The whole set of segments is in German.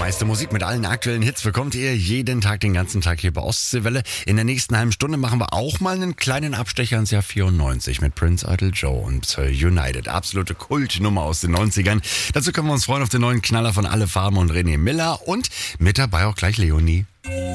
Meiste Musik mit allen aktuellen Hits bekommt ihr jeden Tag, den ganzen Tag hier bei Ostseewelle. In der nächsten halben Stunde machen wir auch mal einen kleinen Abstecher ins Jahr 94 mit Prince Idol Joe und United. Absolute Kultnummer aus den 90ern. Dazu können wir uns freuen auf den neuen Knaller von Alle Farben und René Miller und mit dabei auch gleich Leonie.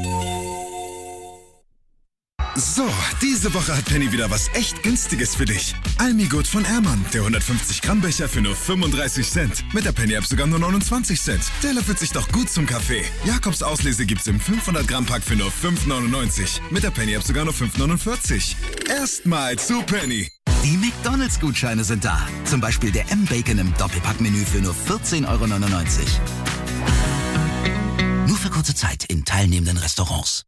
So, diese Woche hat Penny wieder was echt Günstiges für dich. Almigut von Ehrmann, der 150 Gramm Becher für nur 35 Cent. Mit der Penny-App sogar nur 29 Cent. Der löffelt sich doch gut zum Kaffee. Jakobs Auslese gibt's im 500 Gramm Pack für nur 5,99. Mit der Penny-App sogar nur 5,49. Erstmal zu Penny. Die McDonalds-Gutscheine sind da. Zum Beispiel der M-Bacon im Doppelpack-Menü für nur 14,99 €. Nur für kurze Zeit in teilnehmenden Restaurants.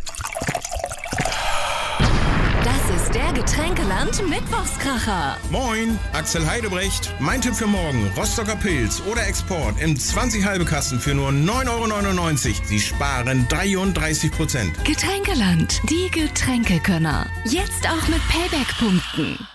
Das ist der Getränkeland Mittwochskracher. Moin, Axel Heidebrecht. Mein Tipp für morgen, Rostocker Pilz oder Export im 20 halbe Kasten für nur 9,99 €. Sie sparen 33%. Getränkeland, die Getränkekönner. Jetzt auch mit Payback-Punkten.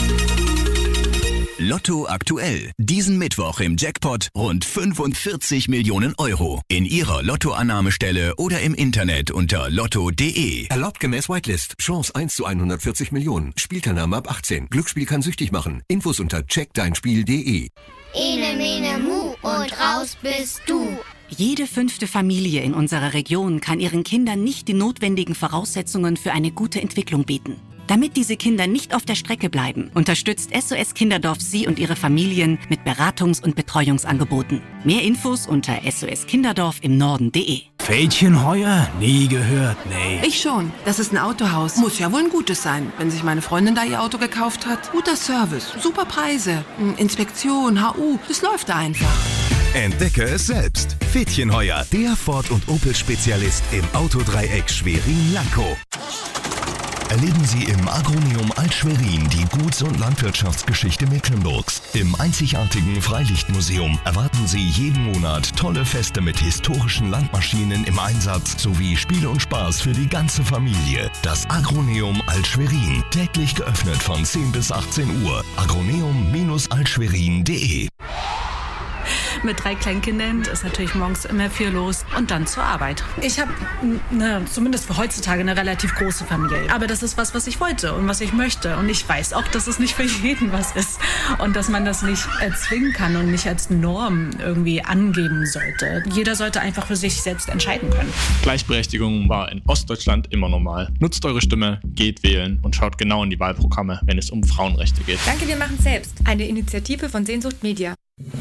Lotto aktuell. Diesen Mittwoch im Jackpot rund 45 Millionen €. In Ihrer Lottoannahmestelle oder im Internet unter lotto.de. Erlaubt gemäß Whitelist. Chance 1 zu 140 Millionen. Spielteilnahme ab 18. Glücksspiel kann süchtig machen. Infos unter checkdeinspiel.de. Ene, mene, mu und raus bist du. Jede 5. Familie in unserer Region kann ihren Kindern nicht die notwendigen Voraussetzungen für eine gute Entwicklung bieten. Damit diese Kinder nicht auf der Strecke bleiben, unterstützt SOS Kinderdorf Sie und Ihre Familien mit Beratungs- und Betreuungsangeboten. Mehr Infos unter soskinderdorf-im-norden.de. Fädchenheuer? Nie gehört, nee. Ich schon. Das ist ein Autohaus. Muss ja wohl ein gutes sein, wenn sich meine Freundin da ihr Auto gekauft hat. Guter Service, super Preise, Inspektion, HU, das läuft da einfach. Entdecke es selbst. Fädchenheuer, der Ford- und Opel-Spezialist im Autodreieck Schwerin-Lankow. Erleben Sie im Agroneum Alt-Schwerin die Guts- und Landwirtschaftsgeschichte Mecklenburgs. Im einzigartigen Freilichtmuseum erwarten Sie jeden Monat tolle Feste mit historischen Landmaschinen im Einsatz sowie Spiele und Spaß für die ganze Familie. Das Agroneum Alt-Schwerin, täglich geöffnet von 10 bis 18 Uhr. agroneum-altschwerin.de. Mit 3 Kleinkindern ist natürlich morgens immer viel los und dann zur Arbeit. Ich habe, zumindest für heutzutage, eine relativ große Familie. Aber das ist was ich wollte und was ich möchte. Und ich weiß auch, dass es nicht für jeden was ist. Und dass man das nicht erzwingen kann und nicht als Norm irgendwie angeben sollte. Jeder sollte einfach für sich selbst entscheiden können. Gleichberechtigung war in Ostdeutschland immer normal. Nutzt eure Stimme, geht wählen und schaut genau in die Wahlprogramme, wenn es um Frauenrechte geht. Danke, wir machen selbst. Eine Initiative von Sehnsucht Media.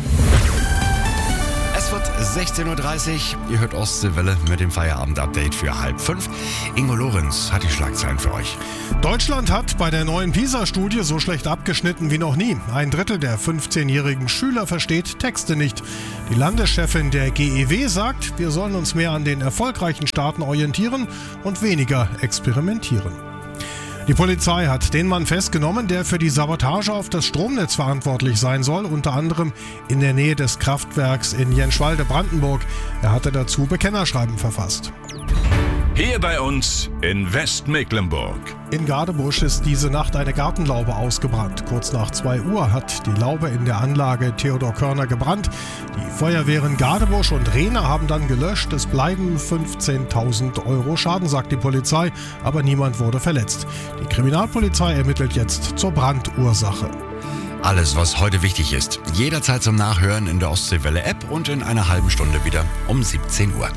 Es wird 16:30 Uhr. Ihr hört Ostseewelle mit dem Feierabend-Update für 4:30. Ingo Lorenz hat die Schlagzeilen für euch. Deutschland hat bei der neuen PISA-Studie so schlecht abgeschnitten wie noch nie. 1/3 der 15-jährigen Schüler versteht Texte nicht. Die Landeschefin der GEW sagt, wir sollen uns mehr an den erfolgreichen Staaten orientieren und weniger experimentieren. Die Polizei hat den Mann festgenommen, der für die Sabotage auf das Stromnetz verantwortlich sein soll, unter anderem in der Nähe des Kraftwerks in Jenschwalde, Brandenburg. Er hatte dazu Bekennerschreiben verfasst. Hier bei uns in Westmecklenburg. In Gadebusch ist diese Nacht eine Gartenlaube ausgebrannt. Kurz nach 2 Uhr hat die Laube in der Anlage Theodor Körner gebrannt. Die Feuerwehren Gadebusch und Rehne haben dann gelöscht. Es bleiben 15.000 € Schaden, sagt die Polizei, aber niemand wurde verletzt. Die Kriminalpolizei ermittelt jetzt zur Brandursache. Alles, was heute wichtig ist, jederzeit zum Nachhören in der Ostseewelle-App und in einer halben Stunde wieder um 17 Uhr.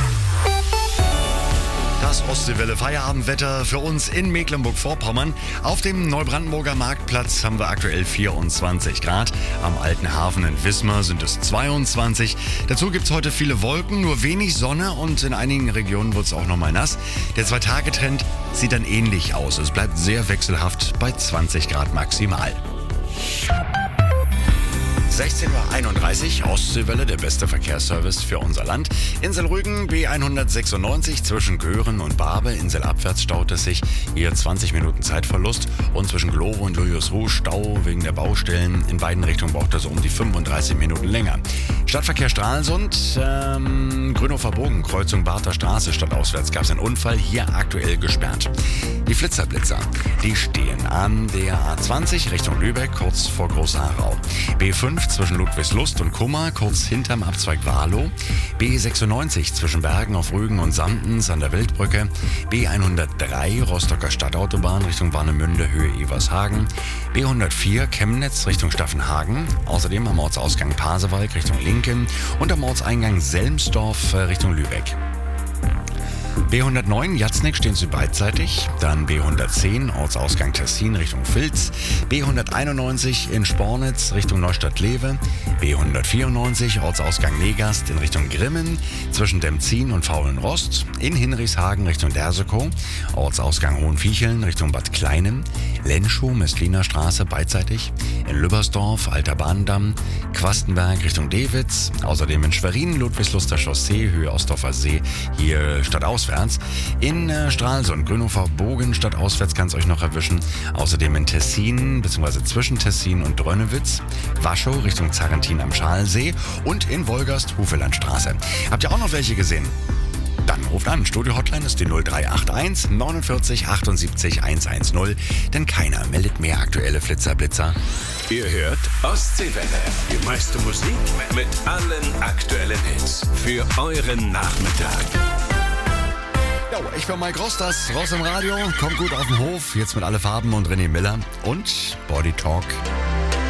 Das Ostseewelle Feierabendwetter für uns in Mecklenburg-Vorpommern. Auf dem Neubrandenburger Marktplatz haben wir aktuell 24 Grad. Am Alten Hafen in Wismar sind es 22. Dazu gibt es heute viele Wolken, nur wenig Sonne und in einigen Regionen wird es auch nochmal nass. Der 2-Tage-Trend sieht dann ähnlich aus. Es bleibt sehr wechselhaft bei 20 Grad maximal. 16:31 Uhr, Ostseewelle, der beste Verkehrsservice für unser Land. Inselrügen B196 zwischen Göhren und Barbe. Inselabwärts staut es sich. Hier 20 Minuten Zeitverlust. Und zwischen Glovo und Juliusruh Stau wegen der Baustellen. In beiden Richtungen braucht es um die 35 Minuten länger. Stadtverkehr Stralsund, Grünhofer Bogen, Kreuzung Barther Straße, stadtauswärts gab es einen Unfall. Hier aktuell gesperrt. Die Flitzerblitzer, die stehen An der A20 Richtung Lübeck, kurz vor Groß-Aarau. B5 zwischen Ludwigslust und Kummer, kurz hinterm Abzweig Warlow. B96 zwischen Bergen auf Rügen und Sandens an der Wildbrücke. B103 Rostocker Stadtautobahn Richtung Warnemünde, Höhe Evershagen. B104 Chemnitz Richtung Staffenhagen. Außerdem am Ortsausgang Pasewalk Richtung Linken und am Ortseingang Selmsdorf Richtung Lübeck. B109 Jatznick stehen Sie beidseitig, dann B110 Ortsausgang Tessin Richtung Vils, B191 in Spornitz Richtung Neustadt-Lewe, B194 Ortsausgang Negast in Richtung Grimmen, zwischen Demzin und Faulenrost, in Hinrichshagen Richtung Dersekow, Ortsausgang Hohenviecheln Richtung Bad Kleinem, Lenschow Mestliner Straße beidseitig, in Lübbersdorf Alter Bahndamm, Quastenberg Richtung Dewitz, außerdem in Schwerin Ludwigsluster Chaussee Höhe Ostdorfer See, hier stadtauswärts. In Stralsund, Grünhofer Bogen, stadtauswärts kann es euch noch erwischen. Außerdem in Tessin, bzw. zwischen Tessin und Drönnewitz, Waschow Richtung Zarrentin am Schalsee und in Wolgast, Hufelandstraße. Habt ihr auch noch welche gesehen? Dann ruft an. Studio-Hotline ist die 0381 49 78 110, denn keiner meldet mehr aktuelle Flitzer-Blitzer. Ihr hört Ostseewelle, die meiste Musik mit allen aktuellen Hits für euren Nachmittag. Jo, ich bin Mike Ross, das Ross im Radio, kommt gut auf den Hof, jetzt mit Alle Farben und René Miller und Body Talk.